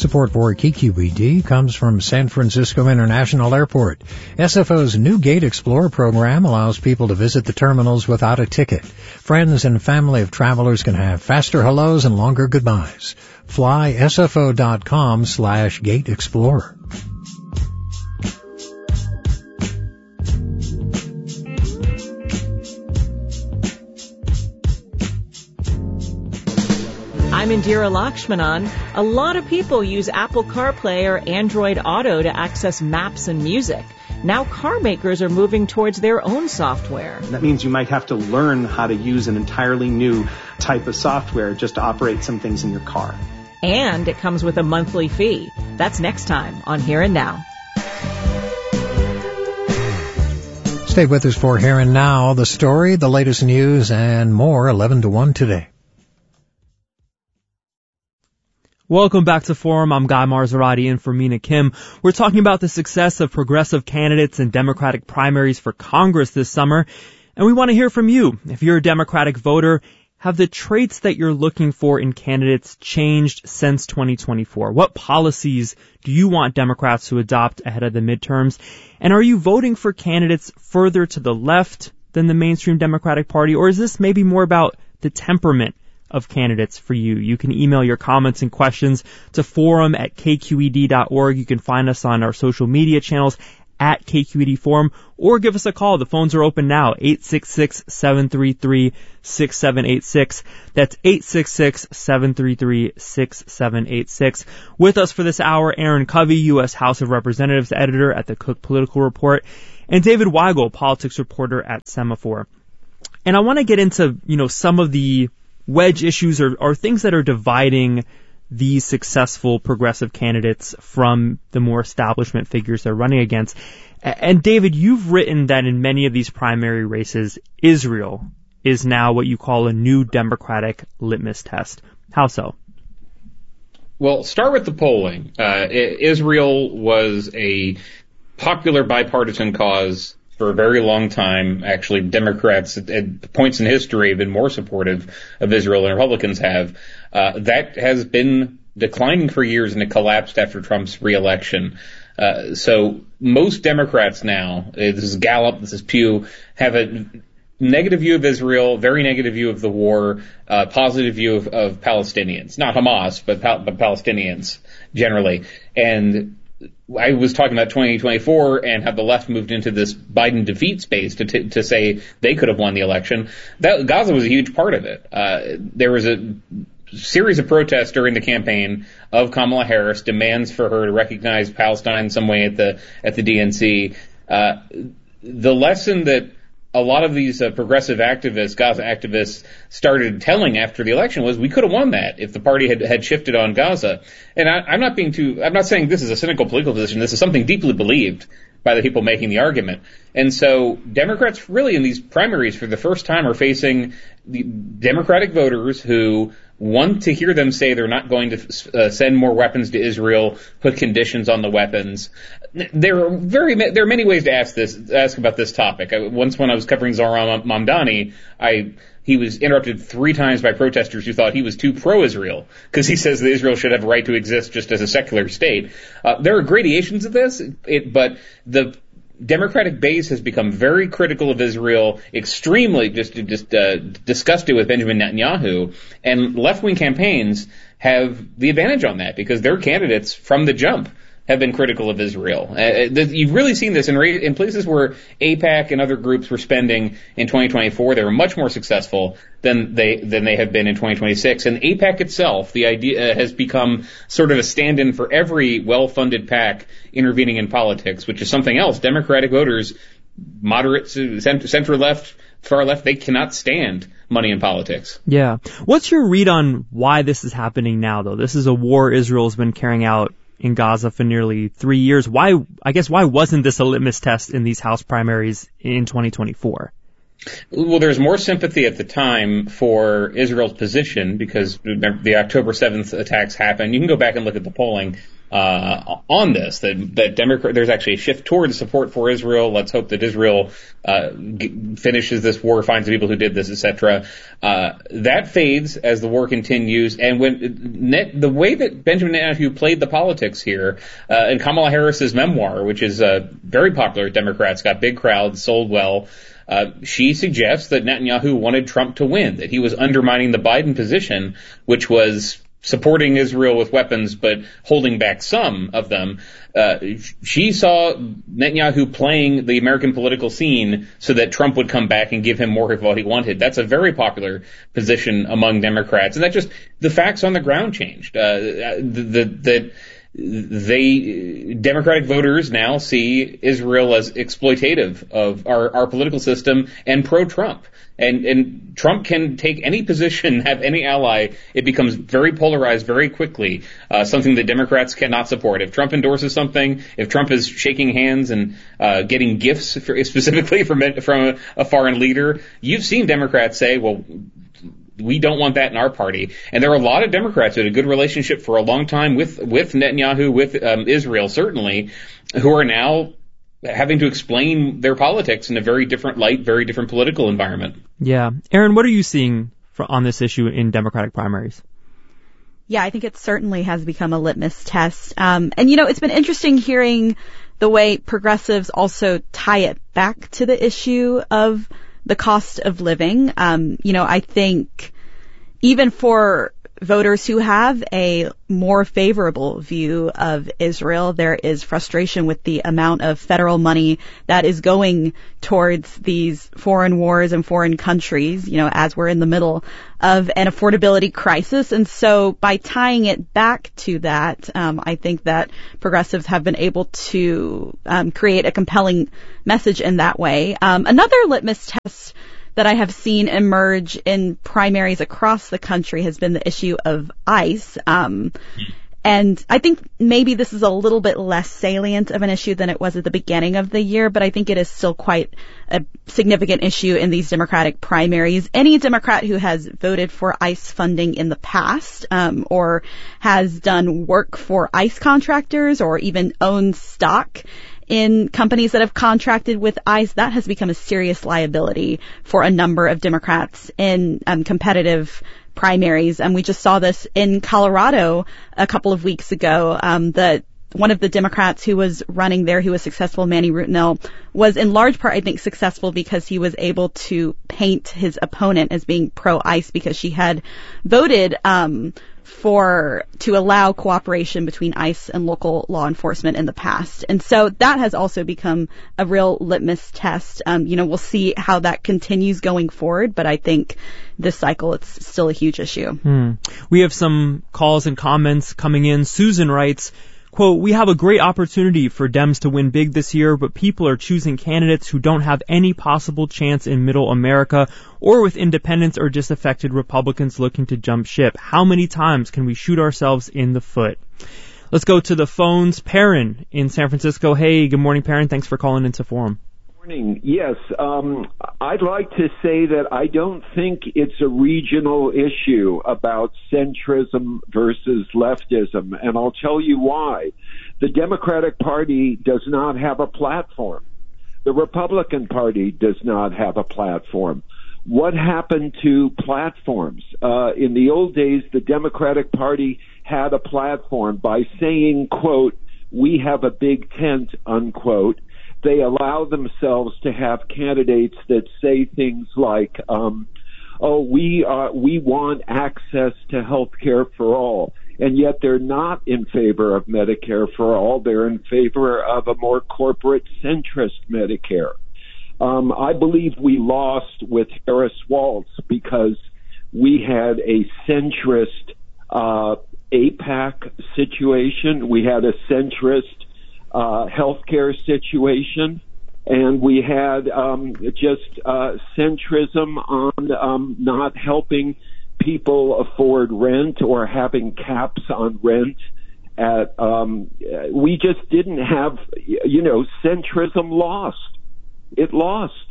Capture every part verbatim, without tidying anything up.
Support for K Q E D comes from San Francisco International Airport. S F O's new Gate Explorer program allows people to visit the terminals without a ticket. Friends and family of travelers can have faster hellos and longer goodbyes. Fly sfo.com slash Gate Explorer. I'm Indira Lakshmanan. A lot of people use Apple CarPlay or Android Auto to access maps and music. Now car makers are moving towards their own software. That means you might have to learn how to use an entirely new type of software just to operate some things in your car. And it comes with a monthly fee. That's next time on Here and Now. Stay with us for Here and Now, the story, the latest news, and more, eleven to one today. Welcome back to Forum. I'm Guy Marzorati in for Mina Kim. We're talking about the success of progressive candidates in Democratic primaries for Congress this summer, and we want to hear from you. If you're a Democratic voter, have the traits that you're looking for in candidates changed since twenty twenty-four? What policies do you want Democrats to adopt ahead of the midterms? And are you voting for candidates further to the left than the mainstream Democratic Party, or is this maybe more about the temperament of candidates for you? You can email your comments and questions to forum at k q e d dot org. You can find us on our social media channels at K Q E D Forum, or give us a call. The phones are open now, eight six six, seven three three, six seven eight six. That's eight six six, seven three three, six seven eight six. With us for this hour, Aaron Covey, U S House of Representatives editor at the Cook Political Report, and David Weigel, politics reporter at Semaphore. And I want to get into, you know, some of the wedge issues or, or things that are dividing these successful progressive candidates from the more establishment figures they're running against. And David, you've written that in many of these primary races, Israel is now what you call a new Democratic litmus test. How so? Well, start with the polling. Uh, Israel was a popular bipartisan cause for a very long time. Actually, Democrats at points in history have been more supportive of Israel than Republicans have. Uh, that has been declining for years, and it collapsed after Trump's reelection. Uh, so most Democrats now, this is Gallup, this is Pew, have a negative view of Israel, very negative view of the war, uh, positive view of, of Palestinians. Not Hamas, but, but Palestinians generally. And I was talking about twenty twenty-four and how the left moved into this Biden defeat space to t- to say they could have won the election. That Gaza was a huge part of it. Uh, there was a series of protests during the campaign of Kamala Harris, demands for her to recognize Palestine in some way at the at the D N C. Uh, the lesson that a lot of these uh, progressive activists, Gaza activists, started telling after the election was we could have won that if the party had, had shifted on Gaza. And I, I'm not being too, I'm not saying this is a cynical political position. This is something deeply believed by the people making the argument. And so Democrats really in these primaries for the first time are facing the Democratic voters who want to hear them say they're not going to uh, send more weapons to Israel, put conditions on the weapons. There are very there are many ways to ask this ask about this topic. I, once when I was covering Zohran Mamdani, I he was interrupted three times by protesters who thought he was too pro-Israel because he says that Israel should have a right to exist just as a secular state. Uh, there are gradations of this, it, but the Democratic base has become very critical of Israel, extremely just just uh, disgusted with Benjamin Netanyahu, and left-wing campaigns have the advantage on that because their candidates from the jump have been critical of Israel. Uh, you've really seen this in, in places where AIPAC and other groups were spending in twenty twenty-four. They were much more successful than they than they have been in twenty twenty-six. And AIPAC itself, the idea uh, has become sort of a stand-in for every well-funded PAC intervening in politics, which is something else. Democratic voters, moderate, center, center left, far left, they cannot stand money in politics. Yeah. What's your read on why this is happening now, though? This is a war Israel's been carrying out in Gaza for nearly three years. Why, I guess, why wasn't this a litmus test in these House primaries in twenty twenty-four? Well, there's more sympathy at the time for Israel's position because the October seventh attacks happened. You can go back and look at the polling. uh, on this, that, that Democrat, there's actually a shift towards support for Israel. Let's hope that Israel, uh, g- finishes this war, finds the people who did this, et cetera. Uh, that fades as the war continues. And when net, the way that Benjamin Netanyahu played the politics here, uh, in Kamala Harris's memoir, which is, uh, very popular with Democrats, got big crowds, sold well, Uh, she suggests that Netanyahu wanted Trump to win, that he was undermining the Biden position, which was supporting Israel with weapons but holding back some of them. Uh, she saw Netanyahu playing the American political scene so that Trump would come back and give him more of what he wanted. That's a very popular position among Democrats, and that just, the facts on the ground changed. Uh, the, the, that they, Democratic voters now see Israel as exploitative of our, our political system and pro-Trump. And, and Trump can take any position, have any ally. It becomes very polarized very quickly, uh, something that Democrats cannot support. If Trump endorses something, if Trump is shaking hands and uh, getting gifts for, specifically from, from a, a foreign leader, you've seen Democrats say, well, we don't want that in our party. And there are a lot of Democrats who had a good relationship for a long time with, with Netanyahu, with um, Israel, certainly, who are now having to explain their politics in a very different light, very different political environment. Yeah. Aaron, what are you seeing for, on this issue in Democratic primaries? Yeah, I think it certainly has become a litmus test. Um, and, you know, it's been interesting hearing the way progressives also tie it back to the issue of the cost of living. Um, you know, I think even for voters who have a more favorable view of Israel, there is frustration with the amount of federal money that is going towards these foreign wars and foreign countries, you know, as we're in the middle of an affordability crisis. And so by tying it back to that, um, I think that progressives have been able to um, create a compelling message in that way. Um, another litmus test that I have seen emerge in primaries across the country has been the issue of ICE. Um, and I think maybe this is a little bit less salient of an issue than it was at the beginning of the year, but I think it is still quite a significant issue in these Democratic primaries. Any Democrat who has voted for ICE funding in the past, um, or has done work for ICE contractors or even owns stock in companies that have contracted with ICE, that has become a serious liability for a number of Democrats in um, competitive primaries. And we just saw this in Colorado a couple of weeks ago. Um, the one of the Democrats who was running there, who was successful, Manny Rutinel, was in large part, I think, successful because he was able to paint his opponent as being pro-ICE because she had voted um for to allow cooperation between ICE and local law enforcement in the past. And so that has also become a real litmus test. Um, you know, we'll see how that continues going forward, but I think this cycle, it's still a huge issue. Hmm. We have some calls and comments coming in. Susan writes, quote, "We have a great opportunity for Dems to win big this year, but people are choosing candidates who don't have any possible chance in middle America or with independents or disaffected Republicans looking to jump ship. How many times can we shoot ourselves in the foot?" Let's go to the phones. Perrin in San Francisco. Hey, good morning, Perrin. Thanks for calling into Forum. Morning. Yes, um, I'd like to say that I don't think it's a regional issue about centrism versus leftism, and I'll tell you why. The Democratic Party does not have a platform. The Republican Party does not have a platform. What happened to platforms? Uh, in the old days, the Democratic Party had a platform by saying, quote, "We have a big tent," unquote. They allow themselves to have candidates that say things like, um, oh, we uh, we want access to health care for all. And yet they're not in favor of Medicare for all. They're in favor of a more corporate centrist Medicare. Um, I believe we lost with Harris-Walz because we had a centrist uh, AIPAC situation. We had a centrist Uh, healthcare situation, and we had um, just uh, centrism on um, not helping people afford rent or having caps on rent. At um, we just didn't have, you know, centrism lost. It lost.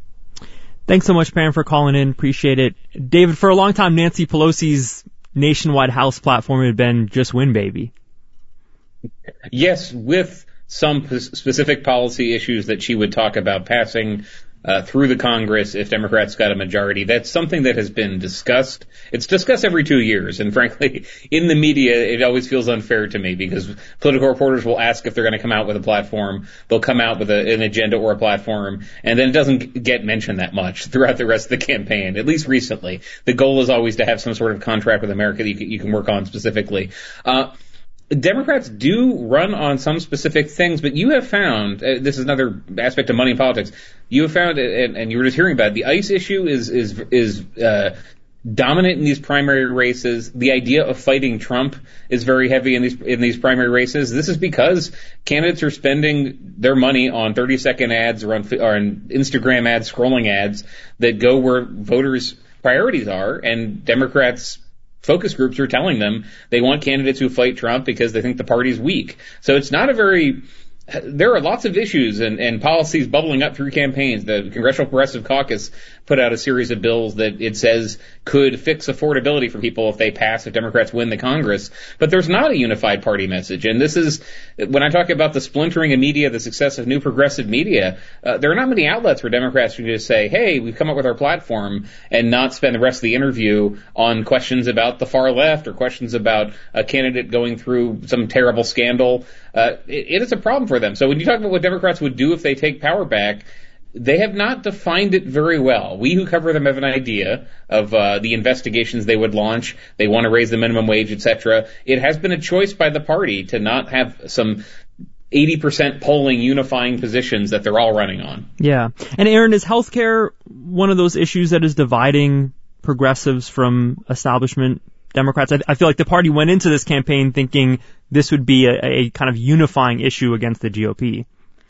Thanks so much, Perrin, for calling in. Appreciate it. David, for a long time, Nancy Pelosi's nationwide House platform had been just win, baby. Yes, with some p- specific policy issues that she would talk about passing uh, through the Congress if Democrats got a majority. That's something that has been discussed. It's discussed every two years, and frankly, in the media, it always feels unfair to me because political reporters will ask if they're going to come out with a platform. They'll come out with a, an agenda or a platform, and then it doesn't get mentioned that much throughout the rest of the campaign, at least recently. The goal is always to have some sort of contract with America that you can, you can work on specifically. Uh, Democrats do run on some specific things, but you have found, uh, this is another aspect of money in politics, you have found, and, and you were just hearing about it, the ICE issue is, is, is, uh, dominant in these primary races. The idea of fighting Trump is very heavy in these, in these primary races. This is because candidates are spending their money on thirty second ads or on, or on Instagram ads, scrolling ads that go where voters' priorities are, and Democrats focus groups are telling them they want candidates who fight Trump because they think the party's weak. So it's not a very, there are lots of issues and, and policies bubbling up through campaigns. The Congressional Progressive Caucus put out a series of bills that it says could fix affordability for people if they pass, if Democrats win the Congress. But there's not a unified party message. And this is, when I talk about the splintering of media, the success of new progressive media, uh, there are not many outlets where Democrats can just say, hey, we've come up with our platform, and not spend the rest of the interview on questions about the far left or questions about a candidate going through some terrible scandal. Uh, it, it is a problem for them. So when you talk about what Democrats would do if they take power back, they have not defined it very well. We who cover them have an idea of uh, the investigations they would launch. They want to raise the minimum wage, et cetera. It has been a choice by the party to not have some eighty percent polling unifying positions that they're all running on. Yeah. And Aaron, is healthcare one of those issues that is dividing progressives from establishment Democrats? I, I feel like the party went into this campaign thinking this would be a, a kind of unifying issue against the G O P.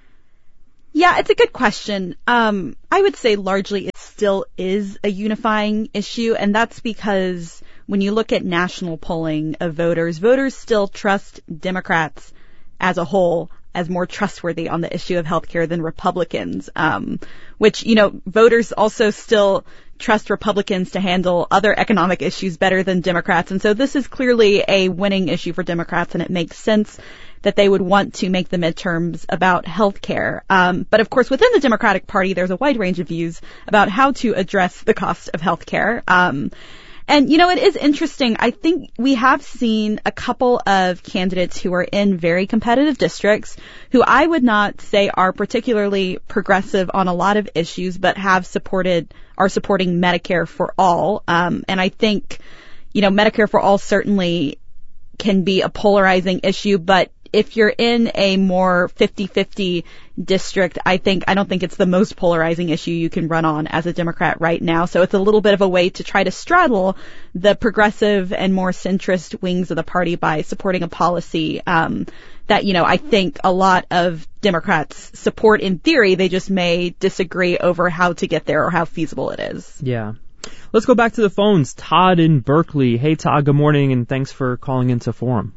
Yeah, it's a good question. Um, I would say largely it still is a unifying issue, and that's because when you look at national polling of voters, voters still trust Democrats as a whole as more trustworthy on the issue of healthcare than Republicans, um, which, you know, voters also still trust Republicans to handle other economic issues better than Democrats. And so this is clearly a winning issue for Democrats, and it makes sense that they would want to make the midterms about health care. Um, but of course, within the Democratic Party, there's a wide range of views about how to address the cost of health care. Um, and, you know, it is interesting. I think we have seen a couple of candidates who are in very competitive districts who I would not say are particularly progressive on a lot of issues, but have supported, are supporting Medicare for all. Um, and I think, you know, Medicare for all certainly can be a polarizing issue, but if you're in a more fifty-fifty district, I think, I don't think it's the most polarizing issue you can run on as a Democrat right now. So it's a little bit of a way to try to straddle the progressive and more centrist wings of the party by supporting a policy, um, that, you know, I think a lot of Democrats support in theory. They just may disagree over how to get there or how feasible it is. Yeah. Let's go back to the phones. Todd in Berkeley. Hey, Todd, good morning, and thanks for calling into Forum.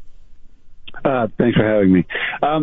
Uh, thanks for having me. Um,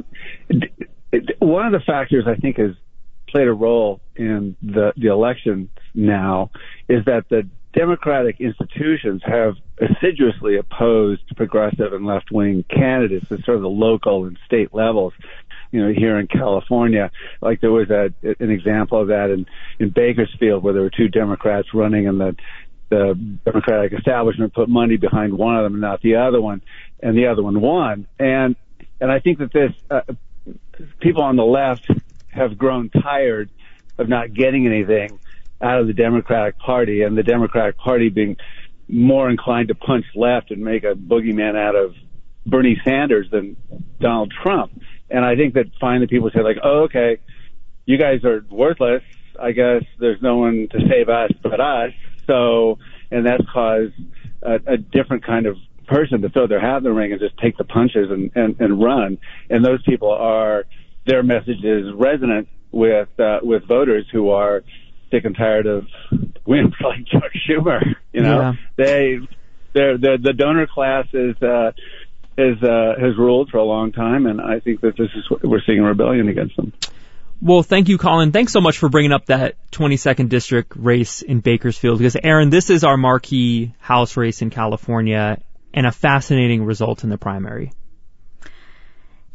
one of the factors I think has played a role in the, the election now is that the Democratic institutions have assiduously opposed progressive and left-wing candidates at sort of the local and state levels. You know, here in California, like there was a, an example of that in, in Bakersfield where there were two Democrats running and the the Democratic establishment put money behind one of them and not the other one, and the other one won. And and I think that this uh, people on the left have grown tired of not getting anything out of the Democratic Party, and the Democratic Party being more inclined to punch left and make a boogeyman out of Bernie Sanders than Donald Trump. And I think that finally people say, like, oh, okay, you guys are worthless. I guess there's no one to save us but us. So, and that's caused a, a different kind of person to throw their hat in the ring and just take the punches and, and, and run. And those people are, their message is resonant with, uh, with voters who are sick and tired of wimps like Chuck Schumer. You know, yeah. they, they're, they're, the donor class is, uh, has, uh, has ruled for a long time. And I think that this is what we're seeing a rebellion against them. Well, thank you, Colin. Thanks so much for bringing up that twenty-second district race in Bakersfield, because, Aaron, this is our marquee House race in California and a fascinating result in the primary.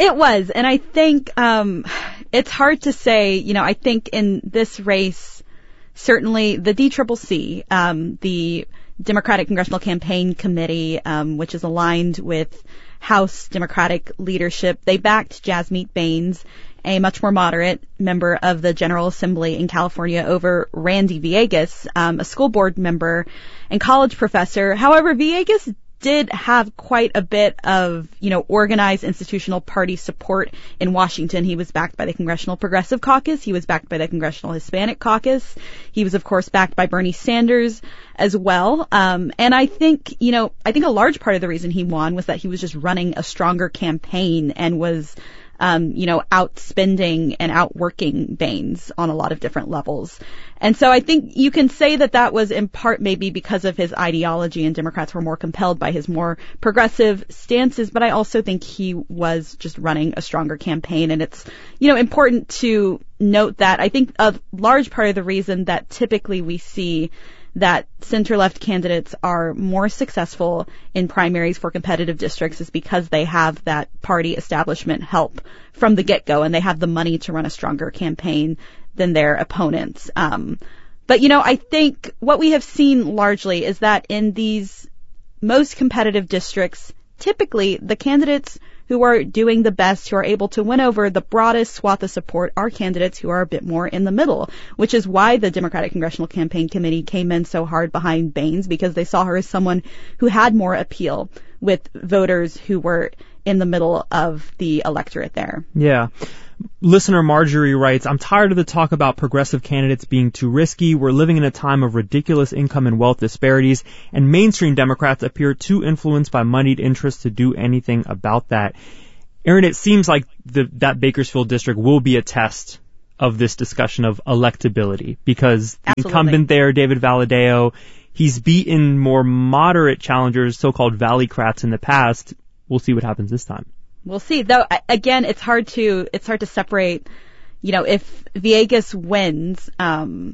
It was, and I think um, it's hard to say. You know, I think in this race, certainly the D C C C, um, the Democratic Congressional Campaign Committee, um, which is aligned with House Democratic leadership, they backed Jasmeet Bains, a much more moderate member of the General Assembly in California, over Randy Villegas, um, a school board member and college professor. However, Villegas did have quite a bit of, you know, organized institutional party support in Washington. He was backed by the Congressional Progressive Caucus. He was backed by the Congressional Hispanic Caucus. He was, of course, backed by Bernie Sanders as well. Um, and I think, you know, I think a large part of the reason he won was that he was just running a stronger campaign and was Um, you know, outspending and outworking Bains on a lot of different levels. And so I think you can say that that was in part maybe because of his ideology, and Democrats were more compelled by his more progressive stances, but I also think he was just running a stronger campaign. And it's, you know, important to note that I think a large part of the reason that typically we see that center-left candidates are more successful in primaries for competitive districts is because they have that party establishment help from the get-go, and they have the money to run a stronger campaign than their opponents. Um, but, you know, I think what we have seen largely is that in these most competitive districts, typically the candidates who are doing the best, who are able to win over the broadest swath of support, are candidates who are a bit more in the middle, which is why the Democratic Congressional Campaign Committee came in so hard behind Bains, because they saw her as someone who had more appeal with voters who were in the middle of the electorate there. Yeah. Listener Marjorie writes, I'm tired of the talk about progressive candidates being too risky. We're living in a time of ridiculous income and wealth disparities, and mainstream Democrats appear too influenced by moneyed interests to do anything about that. Aaron, it seems like the, that Bakersfield district will be a test of this discussion of electability, because the Absolutely. incumbent there, David Valadao, he's beaten more moderate challengers, so-called Valleycrats, in the past. We'll see what happens this time. We'll see. Though, again, it's hard to it's hard to separate. You know, if Villegas wins, um,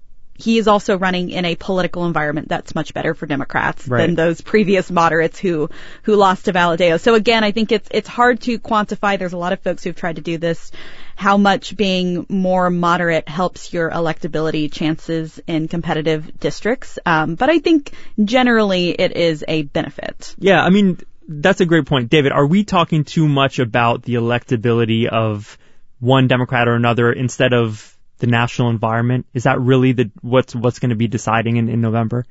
he is also running in a political environment that's much better for Democrats right. than those previous moderates who who lost to Valadao. So again, I think it's it's hard to quantify. There's a lot of folks who've tried to do this. How much being more moderate helps your electability chances in competitive districts? Um, but I think generally it is a benefit. Yeah, I mean. That's a great point. David, are we talking too much about the electability of one Democrat or another instead of the national environment? Is that really the what's what's going to be deciding in, in November?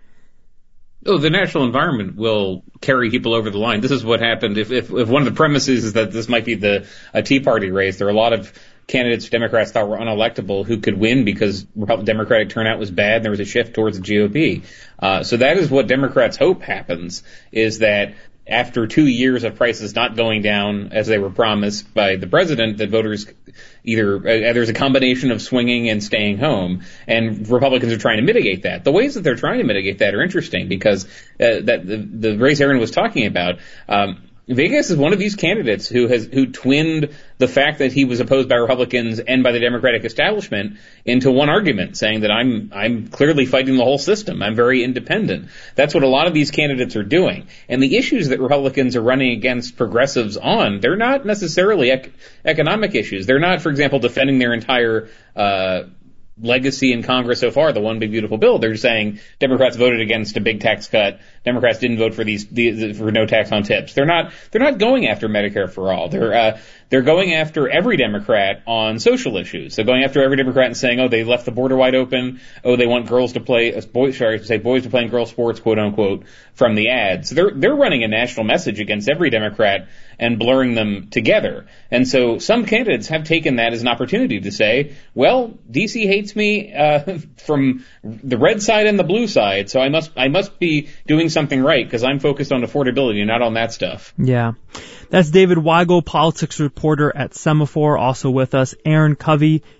Oh, the national environment will carry people over the line. This is what happened. If, if, if one of the premises is that this might be the a Tea Party race, there are a lot of candidates Democrats thought were unelectable who could win because Democratic turnout was bad and there was a shift towards the G O P. Uh, so that is what Democrats hope happens, is that after two years of prices not going down as they were promised by the president, that voters either, uh, there's a combination of swinging and staying home, and Republicans are trying to mitigate that. The ways that they're trying to mitigate that are interesting, because uh, that the, the race Aaron was talking about, um, Vegas is one of these candidates who has who twinned the fact that he was opposed by Republicans and by the Democratic establishment into one argument, saying that I'm I'm clearly fighting the whole system. I'm very independent. That's what a lot of these candidates are doing. And the issues that Republicans are running against progressives on, they're not necessarily ec- economic issues. They're not, for example, defending their entire uh legacy in Congress so far, the one big beautiful bill. They're saying Democrats voted against a big tax cut. Democrats didn't vote for these, these for no tax on tips. They're not they're not going after Medicare for all. They're uh, they're going after every Democrat on social issues. They're going after every Democrat and saying, oh, they left the border wide open. Oh, they want girls to play, uh, boys, sorry, to say boys to play in girls sports, quote unquote, from the ads. So they're they're running a national message against every Democrat and blurring them together. And so some candidates have taken that as an opportunity to say, well, D C hates me uh, from the red side and the blue side, so I must I must be doing something right because I'm focused on affordability, not on that stuff. Yeah. That's David Weigel, politics reporter at Semaphore, also with us. Aaron Covey.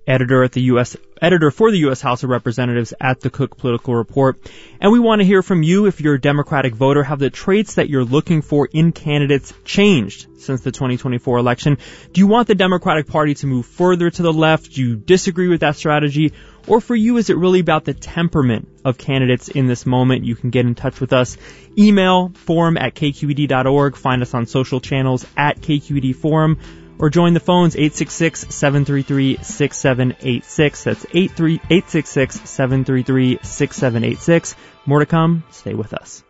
editor at the U S editor for the U S House of Representatives at the Cook Political Report. And we want to hear from you. If you're a Democratic voter, have the traits that you're looking for in candidates changed since the twenty twenty-four election? Do you want the Democratic Party to move further to the left? Do you disagree with that strategy? Or for you, is it really about the temperament of candidates in this moment? You can get in touch with us. Email forum at k q e d dot org. Find us on social channels at K Q E D Forum. Or join the phones eight six six, seven three three, six seven eight six. That's eight six six, seven three three, six seven eight six. More to come. Stay with us.